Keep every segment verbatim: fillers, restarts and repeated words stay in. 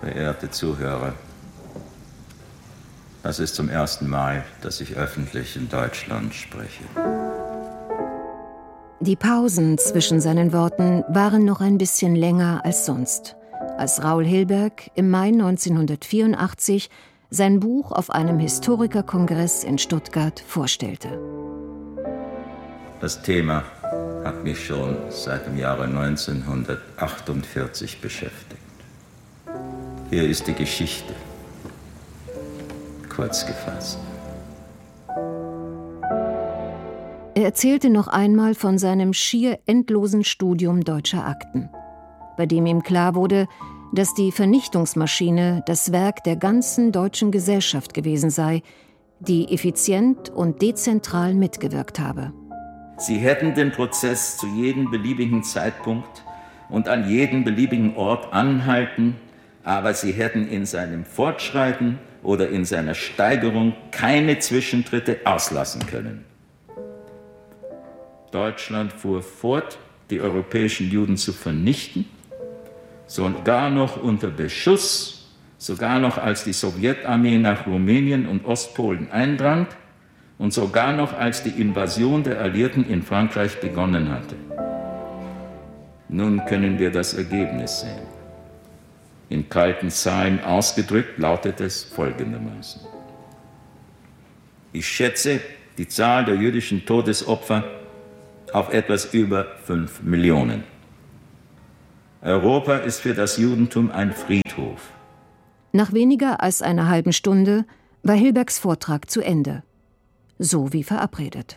Verehrte Zuhörer, das ist zum ersten Mal, dass ich öffentlich in Deutschland spreche. Die Pausen zwischen seinen Worten waren noch ein bisschen länger als sonst, als Raoul Hilberg im Mai neunzehnhundertvierundachtzig sein Buch auf einem Historikerkongress in Stuttgart vorstellte. Das Thema hat mich schon seit dem Jahre neunzehnhundertachtundvierzig beschäftigt. Hier ist die Geschichte, kurz gefasst. Er erzählte noch einmal von seinem schier endlosen Studium deutscher Akten, bei dem ihm klar wurde, dass die Vernichtungsmaschine das Werk der ganzen deutschen Gesellschaft gewesen sei, die effizient und dezentral mitgewirkt habe. Sie hätten den Prozess zu jedem beliebigen Zeitpunkt und an jedem beliebigen Ort anhalten, aber sie hätten in seinem Fortschreiten oder in seiner Steigerung keine Zwischentritte auslassen können. Deutschland fuhr fort, die europäischen Juden zu vernichten, sogar noch unter Beschuss, sogar noch als die Sowjetarmee nach Rumänien und Ostpolen eindrang und sogar noch als die Invasion der Alliierten in Frankreich begonnen hatte. Nun können wir das Ergebnis sehen. In kalten Zahlen ausgedrückt lautet es folgendermaßen. Ich schätze die Zahl der jüdischen Todesopfer auf etwas über fünf Millionen. Europa ist für das Judentum ein Friedhof. Nach weniger als einer halben Stunde war Hilbergs Vortrag zu Ende. So wie verabredet.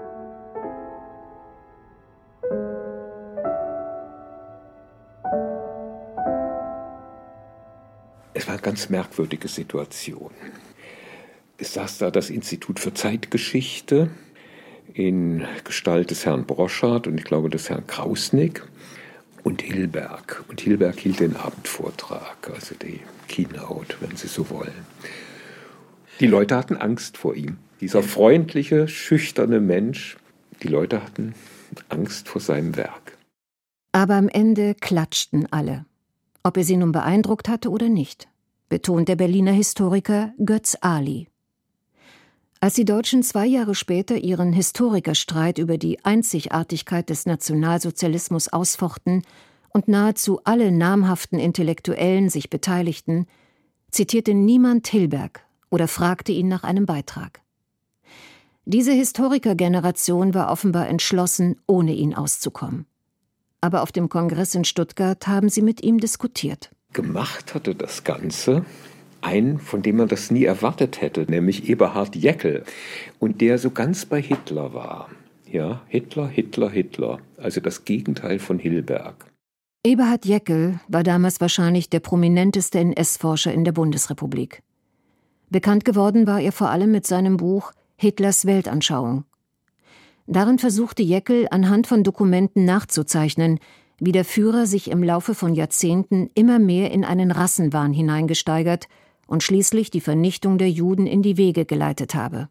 Es war eine ganz merkwürdige Situation. Es saß da das Institut für Zeitgeschichte in Gestalt des Herrn Broschardt und ich glaube des Herrn Krausnick und Hilberg. Und Hilberg hielt den Abendvortrag, also die Keynote, wenn Sie so wollen. Die Leute hatten Angst vor ihm. Dieser freundliche, schüchterne Mensch, die Leute hatten Angst vor seinem Werk. Aber am Ende klatschten alle. Ob er sie nun beeindruckt hatte oder nicht, betont der Berliner Historiker Götz Ali. Als die Deutschen zwei Jahre später ihren Historikerstreit über die Einzigartigkeit des Nationalsozialismus ausfochten und nahezu alle namhaften Intellektuellen sich beteiligten, zitierte niemand Hilberg oder fragte ihn nach einem Beitrag. Diese Historikergeneration war offenbar entschlossen, ohne ihn auszukommen. Aber auf dem Kongress in Stuttgart haben sie mit ihm diskutiert. Gemacht hatte das Ganze ein, von dem man das nie erwartet hätte, nämlich Eberhard Jäckel. Und der so ganz bei Hitler war. Ja, Hitler, Hitler, Hitler. Also das Gegenteil von Hilberg. Eberhard Jäckel war damals wahrscheinlich der prominenteste N S-Forscher in der Bundesrepublik. Bekannt geworden war er vor allem mit seinem Buch Hitlers Weltanschauung. Darin versuchte Jäckel anhand von Dokumenten nachzuzeichnen, wie der Führer sich im Laufe von Jahrzehnten immer mehr in einen Rassenwahn hineingesteigert und schließlich die Vernichtung der Juden in die Wege geleitet habe.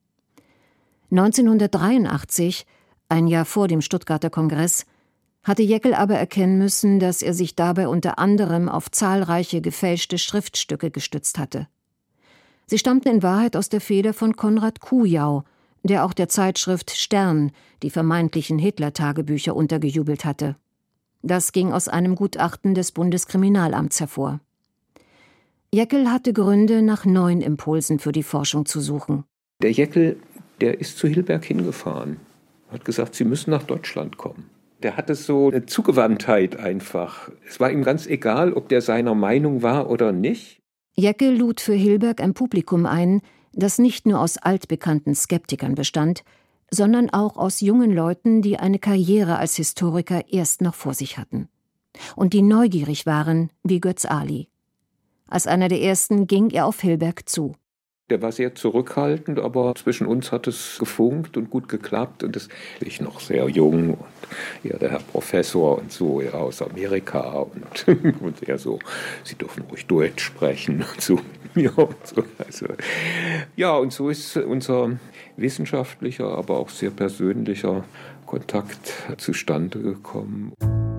neunzehnhundertdreiundachtzig, ein Jahr vor dem Stuttgarter Kongress, hatte Jäckel aber erkennen müssen, dass er sich dabei unter anderem auf zahlreiche gefälschte Schriftstücke gestützt hatte. Sie stammten in Wahrheit aus der Feder von Konrad Kujau, der auch der Zeitschrift Stern die vermeintlichen Hitler-Tagebücher untergejubelt hatte. Das ging aus einem Gutachten des Bundeskriminalamts hervor. Jäckel hatte Gründe, nach neuen Impulsen für die Forschung zu suchen. Der Jäckel, der ist zu Hilberg hingefahren, hat gesagt, Sie müssen nach Deutschland kommen. Der hatte so eine Zugewandtheit einfach. Es war ihm ganz egal, ob der seiner Meinung war oder nicht. Jäckel lud für Hilberg ein Publikum ein, das nicht nur aus altbekannten Skeptikern bestand, sondern auch aus jungen Leuten, die eine Karriere als Historiker erst noch vor sich hatten. Und die neugierig waren, wie Götz Ali. Als einer der ersten ging er auf Hilberg zu. Der war sehr zurückhaltend, aber zwischen uns hat es gefunkt und gut geklappt. Und das ich noch sehr jung und ja, der Herr Professor und so, ja, aus Amerika und, und er so, Sie dürfen ruhig Deutsch sprechen und so. Ja, und so. Also, ja, und so ist unser wissenschaftlicher, aber auch sehr persönlicher Kontakt zustande gekommen.